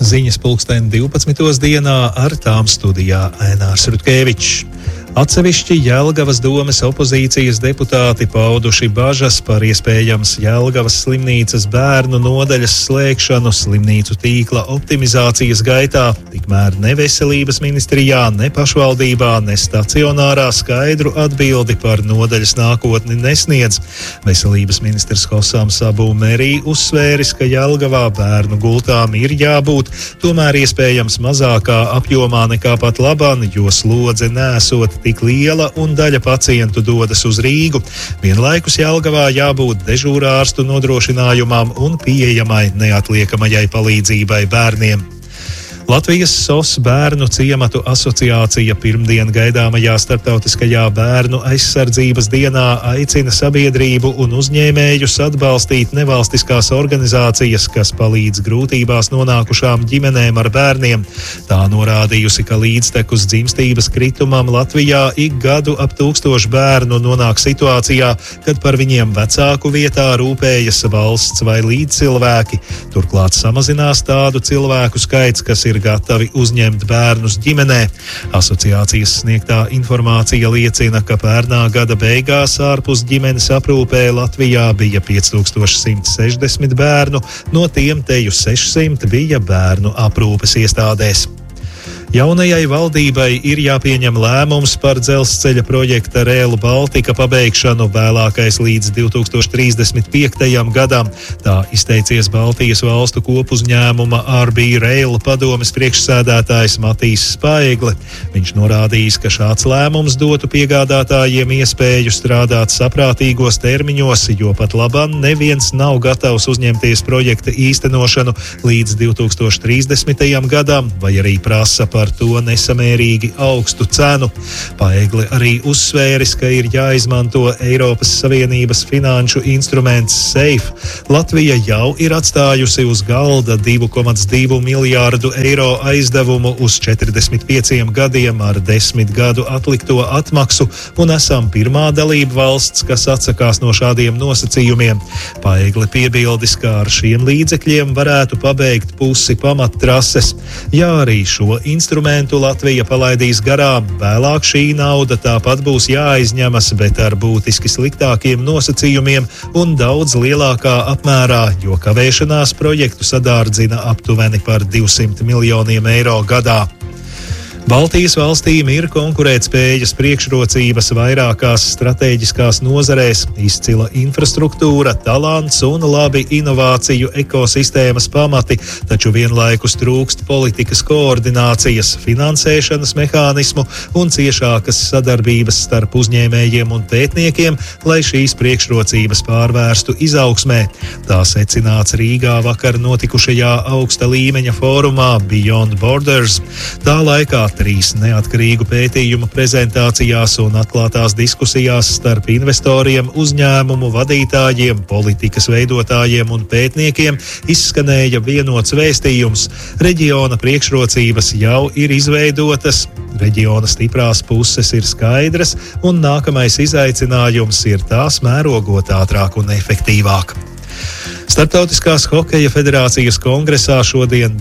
Ziņas pulksten 12. dienā ar tām studijā Ainārs Rutkevičs. Atsevišķi Jelgavas domes opozīcijas deputāti pauduši bažas par iespējams Jelgavas slimnīcas bērnu nodaļas slēgšanu slimnīcu tīkla optimizācijas gaitā, tikmēr ne veselības ministrijā, ne pašvaldībā, ne stacionārā skaidru atbildi par nodaļas nākotni nesniedz. Veselības ministrs Hosam Sabu Merī uzsvēris, ka Jelgavā bērnu gultām ir jābūt, tomēr iespējams mazākā apjomā nekā pat laban, jo slodze nesot tik liela un daļa pacientu dodas uz Rīgu. Vienlaikus Jelgavā jābūt dežūrārstu nodrošinājumam un pieejamai neatliekamajai palīdzībai bērniem. Latvijas SOS bērnu ciematu asociācija pirmdien gaidāmajā starptautiskajā bērnu aizsardzības dienā aicina sabiedrību un uzņēmējus atbalstīt nevalstiskās organizācijas, kas palīdz grūtībās nonākušām ģimenēm ar bērniem. Tā norādījusi, ka līdztekus dzimstības kritumam Latvijā ik gadu ap 1000 bērnu nonāk situācijā, kad par viņiem vecāku vietā rūpējas valsts vai līdzcilvēki. Turklāt samazinās tādu cilvēku skaits, kas ir gatavi uzņemt bērnus ģimenē. Asociācijas sniegtā informācija liecina, ka pērnā gada beigās ārpus ģimenes aprūpē Latvijā bija 5160 bērnu, no tiem teju 600 bija bērnu aprūpes iestādēs. Jaunajai valdībai ir jāpieņem lēmums par dzelzceļa projekta Rail Baltica pabeigšanu vēlākais līdz 2035. gadam. Tā izteicies Baltijas valstu kopuzņēmuma RB Rail padomes priekšsēdētājs Matīs Spaegle. Viņš norādījis, ka šāds lēmums dotu piegādātājiem iespēju strādāt saprātīgos termiņos, jo pat labam neviens nav gatavs uzņemties projekta īstenošanu līdz 2030. gadam, vai arī prasa par to nesamērīgi augstu cenu. Paegle arī uzsvēris, ka ir jāizmanto Eiropas Savienības finanšu instruments SAFE. Latvija jau ir atstājusi uz galda 2,2 miljārdu eiro aizdevumu uz 45 gadiem ar 10 gadu atlikto atmaksu un esam pirmā dalība valsts, kas atsakās no šādiem nosacījumiem. Paegle piebildis, ka ar šiem līdzekļiem varētu pabeigt pusi pamattrases. Ja arī šo instrumentu Latvija palaidīs garām, vēlāk šī nauda tāpat būs jāaizņemas, bet ar būtiski sliktākiem nosacījumiem un daudz lielākā apmērā, jo kavēšanās projektu sadārdzina aptuveni par 200 miljoniem eiro gadā. Baltijas valstīm ir konkurētspējas priekšrocības vairākās stratēģiskās nozarēs, izcila infrastruktūra, talants un labi inovāciju ekosistēmas pamati, taču vienlaikus trūkst politikas koordinācijas, finansēšanas mehānismu un ciešākas sadarbības starp uzņēmējiem un pētniekiem, lai šīs priekšrocības pārvērstu izaugsmē. Tā secināts Rīgā vakar notikušajā augsta līmeņa fórumā Beyond Borders. Tā laikā 3 neatkarīgu pētījumu prezentācijās un atklātās diskusijās starp investoriem, uzņēmumu vadītājiem, politikas veidotājiem un pētniekiem izskanēja vienots vēstījums. Reģiona priekšrocības jau ir izveidotas, reģiona stiprās puses ir skaidras un nākamais izaicinājums ir tās mērogot ātrāk un efektīvāk. Starptautiskās hokeja federācijas kongresā šodien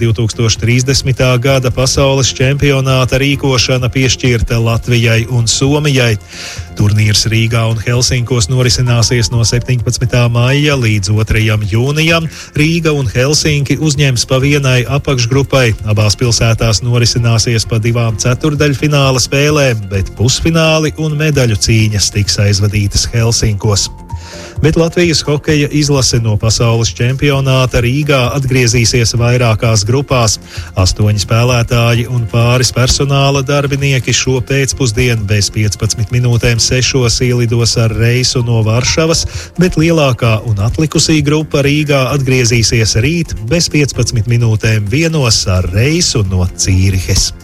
2030. gada pasaules čempionāta rīkošana piešķirta Latvijai un Somijai. Turnīrs Rīgā un Helsinkos norisināsies no 17. maija līdz 2. jūnijam. Rīga un Helsinki uzņems pa vienai apakšgrupai. Abās pilsētās norisināsies pa 2 ceturdaļfināla spēlēm, bet pusfināli un medaļu cīņas tiks aizvadītas Helsinkos. Bet Latvijas hokeja izlase no pasaules čempionāta Rīgā atgriezīsies vairākās grupās. 8 spēlētāji un pāris personāla darbinieki šo pēcpusdienu bez 15 minūtēm 6 ielidos ar reisu no Varšavas, bet lielākā un atlikusī grupa Rīgā atgriezīsies rīt bez 15 minūtēm 1 ar reisu no Cīrihes.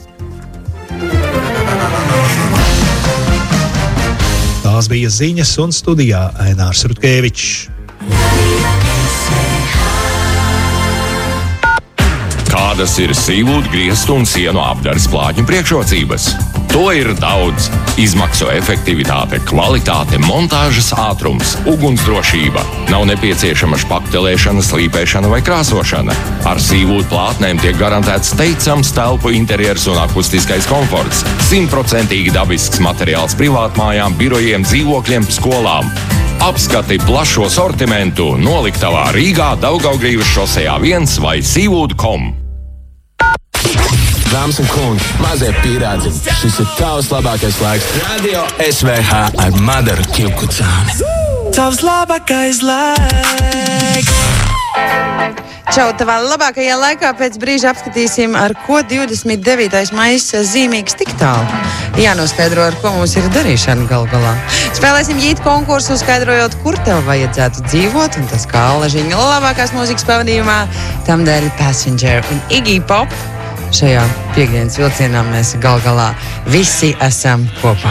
Tās bija ziņas un studijā Ainārs Rutkevičs. Kāda Kādas ir Seawood griestu un sienu apdares plātņu priekšrocības? To ir daudz. Izmaksu efektivitāte, kvalitāte, montāžas ātrums, ugunsdrošība. Nav nepieciešama špaktelēšana, slīpēšana vai krāsošana. Ar Seawood plātnēm tiek garantēts teicams telpu interjers un akustiskais komforts. 100% dabisks materiāls privātmājām, birojiem, dzīvokļiem, skolām. Apskati plašo sortimentu noliktavā Rīgā, Daugavgrīvas šosejā 1 vai seawood.com. Dāmas un kungi, mazie pīrādzi, šis ir tavs labākais laiks. Radio SVH ar Madaru Ķilkucāni. Tavs labākais laiks. Čau, tavā labākajā laikā pēc brīža apskatīsim, ar ko 29. maijs zīmīgs tik tālu. Jānoskaidro, ar ko mums ir darīšana gal galā. Spēlēsim ģīt konkursu, skaidrojot, kur tev vajadzētu dzīvot, un tas kā Alažiņa labākās mūzikas pavadījumā, tamdēļ Passenger un Iggy Pop. Šajā piekdienas vilcienā mēs gal galā visi esam kopā.